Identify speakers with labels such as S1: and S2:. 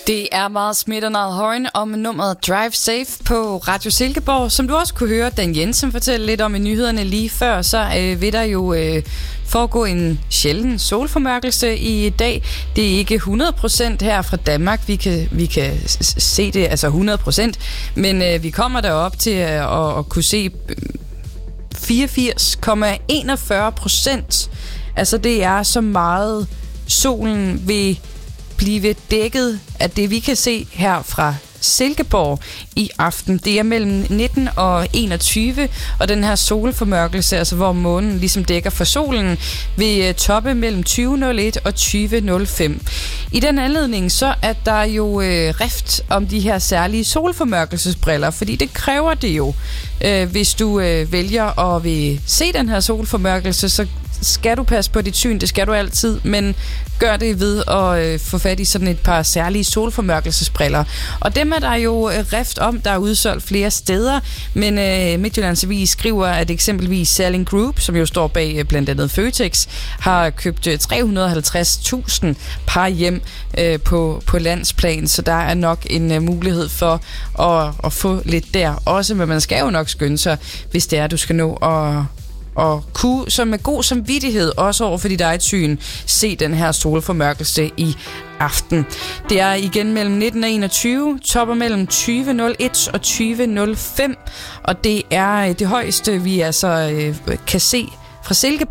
S1: Det er Mars Midnight Horn om nummeret Drive Safe på Radio Silkeborg. Som du også kunne høre Dan Jensen fortælle lidt om i nyhederne lige før, så vil der jo foregå en sjælden solformørkelse i dag. Det er ikke 100% her fra Danmark. Vi kan se det, altså 100%, men vi kommer derop til at kunne se 84,41%. Altså det er så meget solen vil blive dækket af det, vi kan se her fra Silkeborg i aften. Det er mellem 19 og 21, og den her solformørkelse, altså hvor månen ligesom dækker for solen, vil toppe mellem 20.01 og 20.05. I den anledning så er der jo rift om de her særlige solformørkelsesbriller, fordi det kræver det jo. Hvis du vælger at vil se den her solformørkelse, så skal du passe på dit syn, det skal du altid, men gør det ved at få fat i sådan et par særlige solformørkelsesbriller. Og dem er der jo rift om, der er udsolgt flere steder, men Midtjyllands Avis skriver, at eksempelvis Salling Group, som jo står bag blandt andet Føtex, har købt 350.000 par hjem på landsplan, så der er nok en mulighed for at få lidt der også, men man skal jo nok skynde sig, hvis det er, du skal nå og kunne så med god samvittighed, også over for dit eget syn, se den her solformørkelse i aften. Det er igen mellem 19 og 21, topper mellem 20.01 og 20.05, og det er det højeste, vi altså kan se fra Silkeborg.